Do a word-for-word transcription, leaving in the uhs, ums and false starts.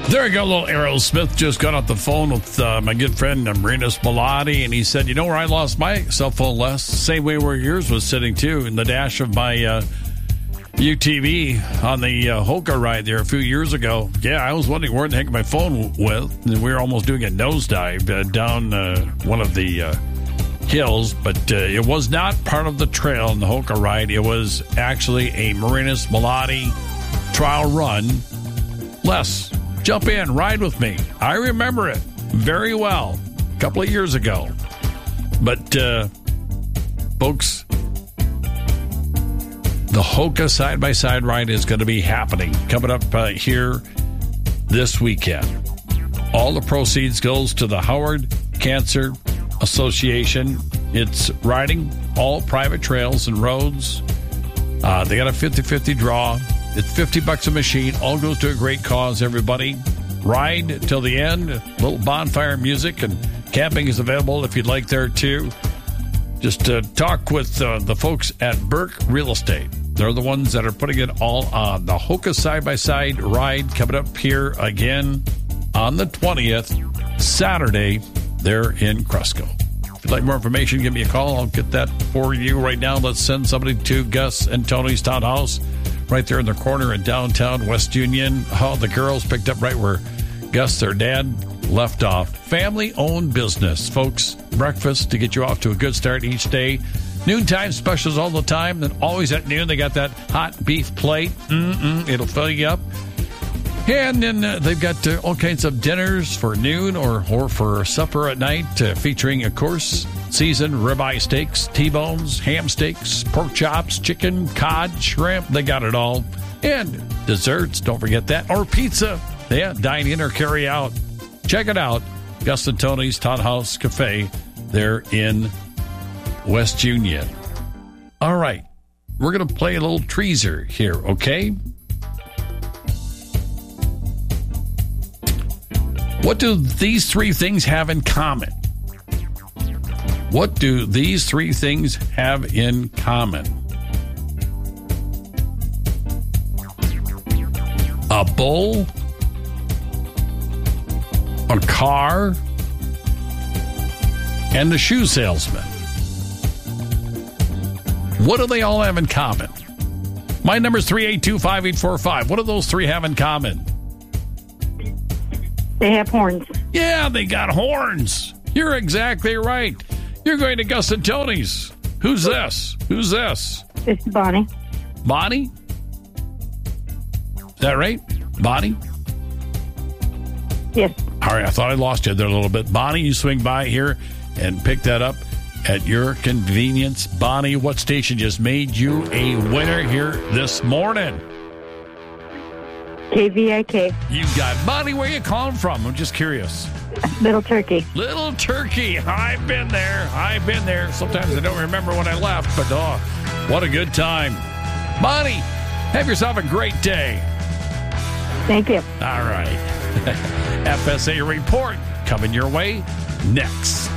There you go, little Aerosmith. Just got off the phone with uh, my good friend Marinus Malati, and he said, you know where I lost my cell phone, Les? Same way where yours was sitting, too, in the dash of my uh, U T V on the uh, Hoka ride there a few years ago. Yeah, I was wondering where the heck my phone was. We were almost doing a nosedive uh, down uh, one of the uh, hills, but uh, it was not part of the trail in the Hoka ride. It was actually a Marinus Malati trial run. Les, jump in, ride with me. I remember it very well a couple of years ago. But, uh, folks, the Hoka side-by-side ride is going to be happening coming up uh, here this weekend. All the proceeds goes to the Howard Cancer Association. It's riding all private trails and roads. Uh, they got a fifty-fifty draw. It's fifty bucks a machine. All goes to a great cause, everybody. Ride till the end. A little bonfire music, and camping is available if you'd like there, too. Just uh, talk with uh, the folks at Burke Real Estate. They're the ones that are putting it all on. The Hoka side-by-side ride coming up here again on the twentieth, Saturday, there in Cresco. If you'd like more information, give me a call. I'll get that for you right now. Let's send somebody to Gus and Tony's Townhouse. Right there in the corner in downtown West Union. Oh, the girls picked up right where Gus, their dad, left off. Family-owned business, folks. Breakfast to get you off to a good start each day. Noontime specials all the time. Then always at noon, they got that hot beef plate. Mm-mm, it'll fill you up. And then uh, they've got uh, all kinds of dinners for noon or, or for supper at night, uh, featuring, of course, seasoned ribeye steaks, T-bones, ham steaks, pork chops, chicken, cod, shrimp. They got it all. And desserts, don't forget that. Or pizza. Yeah, dine in or carry out. Check it out. Gus and Tony's Townhouse Cafe there in West Union. All right. We're going to play a little treaser here, okay? What do these three things have in common? What do these three things have in common? A bull, a car, and a shoe salesman. What do they all have in common? My number is three eight two, five eight four five. What do those three have in common? They have horns. Yeah, they got horns. You're exactly right. You're going to Gus and Tony's. Who's this? Who's this? This is Bonnie. Bonnie? Is that right? Bonnie? Yes. All right, I thought I lost you there a little bit. Bonnie, you swing by here and pick that up at your convenience. Bonnie, what station just made you a winner here this morning? K V I K. You got Bonnie. Where you calling from? I'm just curious. Little Turkey. Little Turkey. I've been there. I've been there. Sometimes I don't remember when I left, but oh, what a good time. Bonnie, have yourself a great day. Thank you. All right. F S A report coming your way next.